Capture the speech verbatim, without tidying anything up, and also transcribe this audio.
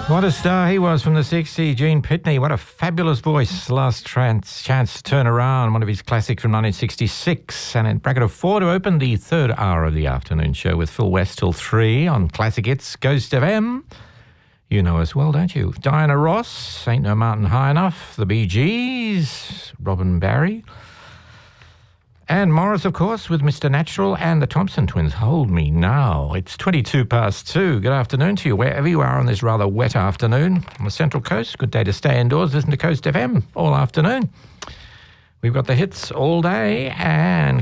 What a star he was from the sixties, Gene Pitney. What a fabulous voice. Last chance, chance to turn around, one of his classics from nineteen sixty-six. And in bracket of four to open the third hour of the afternoon show with Phil West till three on Classic Hits, Ghost F M. You know us well, don't you? Diana Ross, Ain't No Mountain High Enough, The Bee Gees, Robin Barry. And Morris, of course, with Mister Natural and the Thompson Twins, Hold Me Now. It's twenty-two past two. Good afternoon to you, wherever you are on this rather wet afternoon. On the Central Coast, good day to stay indoors, listen to Coast F M all afternoon. We've got the hits all day and